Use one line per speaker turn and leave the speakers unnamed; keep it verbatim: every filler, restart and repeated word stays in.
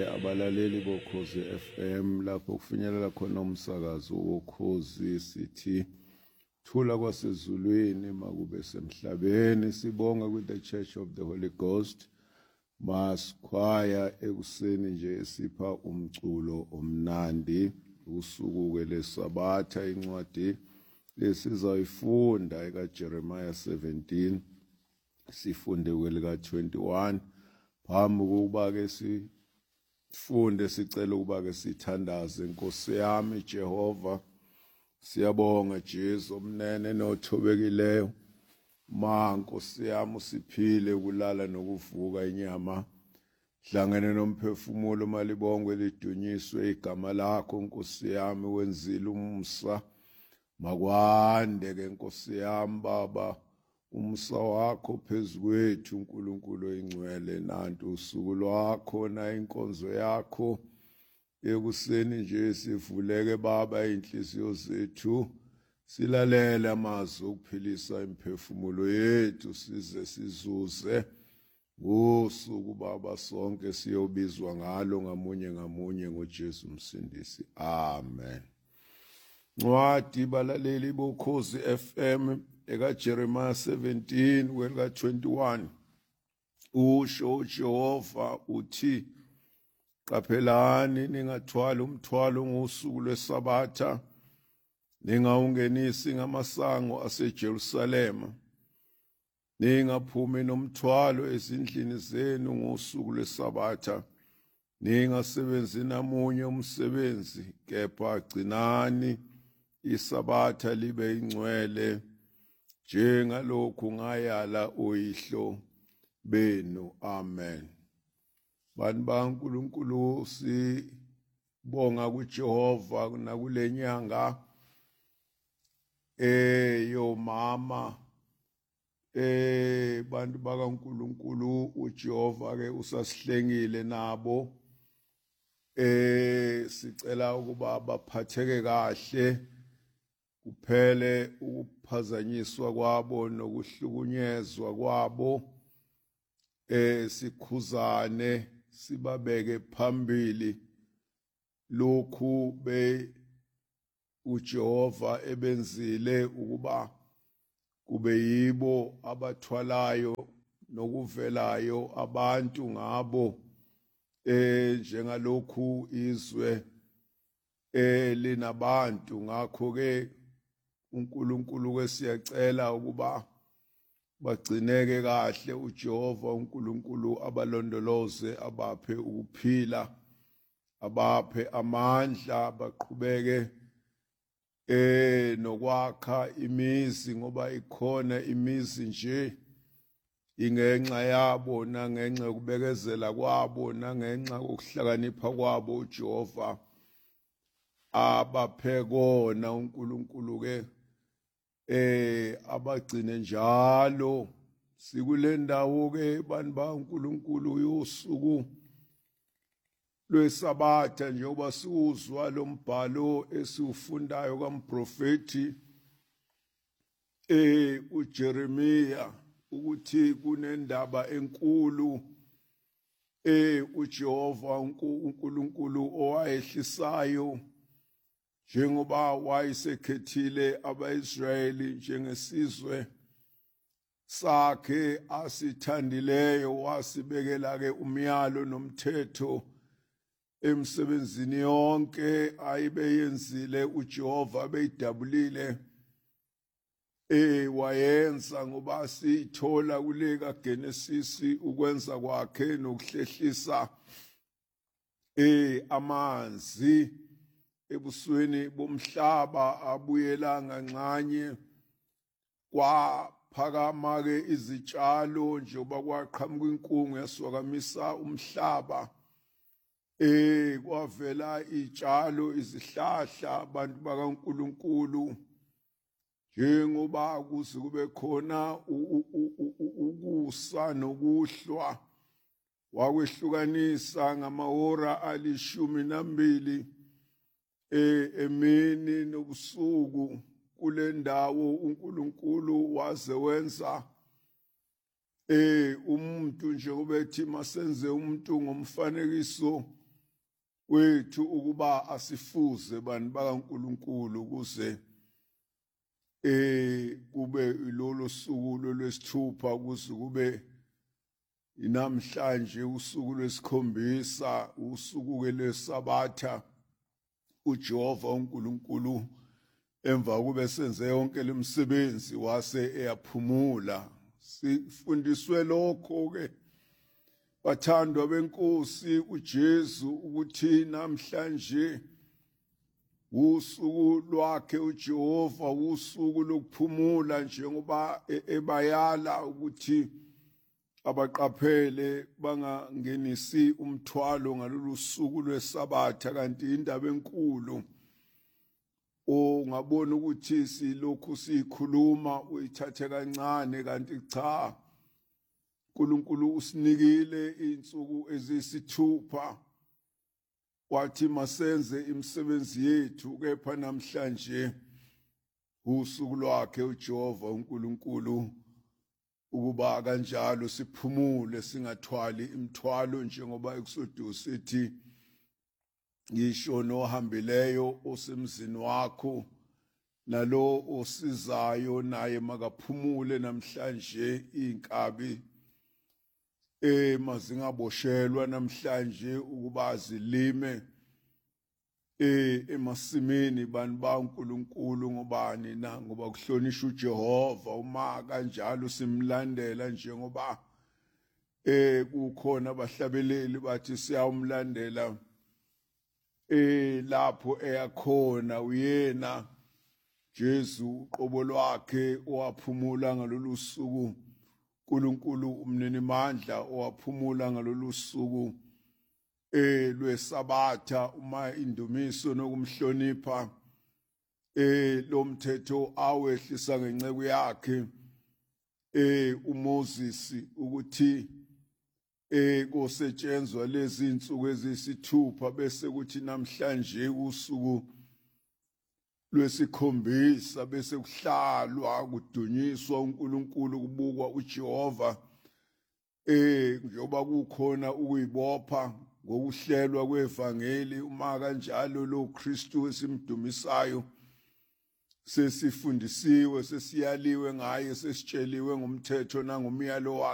abalaleli bokhozi F M lapho kufinyelela khona umsakazo wokhozi sithi thula kwasezulwini makube semhlabeni. Sibonga with the Church of the Holy Ghost Mass Choir ekuseni nje esipha umculo omnandi usuku kwelesabatha incwadi lesizayifunda eka Jeremiah seventeen sifunde kwelika twenty-one. Phambi kokuba ke sifunde sicela ukuba ke sithandaze. Nkosi yami Jehova, siyabonga Jesu omnene nothobekileyo. Ma Nkosi yami usiphile kulala nokuvuka inyama, hlangene nomphefumulo malibongwe lidunyiswe igama lakho. Nkosi yami wenzile umsa makwande ke Nkosi yami Baba, umsa wakho phezu kwethu uNkulunkulu oyingcwele. Nantu usuku lwakho na inkonzo yakho ekuseni nje sivuleke Baba inhliziyo zethu, silalele amazwi okuphilisa imphefumulo yethu, size sizuze ngosuku Baba sonke siyobizwa ngalo ngamunye ngamunye ngoJesu Msindisi. Amen. Ncwadi balaleli bokhozi F M eka Jeremiah seventeen kwelika twenty-one. Usho Jehova uthi, qaphelani ningathwali umthwalo ngosuku lwesabatha, ningawungenisi ngamasango aseJerusalema, ningaphumi nomthwalo ezindlini zenu ngosuku lwesabatha, ningasebenzi namunye umsebenzi, kepha gcinani isabatha libe ingcwele njengalokhu ngayala oyihlo benu. Amen. Bantu baNkulunkulu, sibonga kuJehova nakulenyanga eyo mama eh bantu bakaNkulunkulu. uJehova ke usasihlengile nabo, eh sicela ukuba baphatheke kahle, kuphele ukuphazanyiswa kwabo nokuhlukunyezwa kwabo, eh sikhuzane sibabeke phambili lokhu be uJehova ebenzile ukuba kube yibo abathwalayo nokuvelayo abantu ngabo, eh njengalokhu izwe eh linabantu. Ngakho ke uNkulunkulu ke siyacela ukuba bagcineke kahle, uJehova uNkulunkulu abalondoloze, abaphe ukuphila, abaphe amandla, baqhubeke eh nokwakha imizi, ngoba ikhona imizi nje ingenxa yabo nangenxa yokubekezela kwabo nangenxa yokuhlakanipha kwabo uJehova abaphe kona uNkulunkulu ke eh abagcine njalo. Sikule ndawo ke bantu baNkulunkulu yosuku lwesabatha, njengoba siuzwa lo mbhalo esiufundayo kaMprofeti eh uJeremiya ukuthi kunendaba enkulu eh uJehova uNkulunkulu owayehlisayo, njengoba wayesekhethile abaIsrayeli njengesizwe sakhe asithandileyo, wasibekela ke umyalo nomthetho emsebenzini yonke ayibeyenzile uJehova beyidabulile eh wayenza, ngoba sithola kule kaGenesis ukwenza kwakhe nokuhlehlisa eh amanzi ebusweni bomhlaba abuyela nganxanye, kwaphakama ke izitshalo njengoba kwaqhamuka inkungu yaswakamisa umhlaba, eh kwavela izitshalo izihlahla abantu bakaNkulunkulu, njengoba kuze kube khona ukusa nokuhlwa, wakwehlukanisa ngamahora alishumi nambili eh emini nobusuku. Kule ndawo uNkulunkulu waze wenza eh umuntu njengoba ethi masenze umuntu ngomfanekiso wethu ukuba asifuze bani bakaNkulunkulu ukuze eh kube ilolo suku lwesithupha kuze kube inamhlanje usuku lwesikhombisa usuku lwesabatha uJehova uNkulunkulu emva kube senze yonke lemisebenzi wase eyaphumula. Sifundiswe lokho ke bathandwa benkosi uJesu ukuthi namhlanje usuku lwakhe uJehova usuku lokuphumula njengoba ebayala ukuthi abaqaphele bangangenisi umthwalo ngalolu suku lwesabatha. Kanti indaba enkulu ongabona ukuthi silokhu sikhuluma uyithathe kancane, kanti cha, uNkulunkulu usinikile insuku ezisithupha wathi masenze imisebenzi yethu, kepha namhlanje usuku lwakhe uJehova uNkulunkulu ukuba kanjalo siphumule singathwali imithwalo, njengoba ekusodwa sithi ngisho nohambileyo osemzini wakho nalo osizayo naye makaphumule namhlanje. Inkabi eh mazingaboshelwa namhlanje ukuba zilime eh emasimini bani baNkulunkulu. Ngobani na? Ngoba kuhlonisha uJehova. Uma kanjalo simlandela njengoba eh kukhona abahlabeleli bathi siyawumlandela eh lapho eyakhona, uyena Jesu uqobo lwakhe owaphumula ngalolu suku, uNkulunkulu umnini mandla owaphumula ngalolu suku eh lwesabatha, uma indumiso nokumhlonipha eh lo mthetho awehlisa ngenceku yakhe eh uMoses ukuthi eh kosetshenzwa lezi insuku ezisithupha bese kuthi namhlanje usuku lwesikhombisa bese kuhlalwa kudunyiswa uNkulunkulu, kubukwa uJehova eh njengoba kukhona ukuyibopha ngokuhlelwa kwevangeli. Uma kanjalo lo Kristu esimdumisayo sesifundisiwe, sesiyaliwe ngaye, sesitsheliwe ngomthetho nangomyalo wakhe.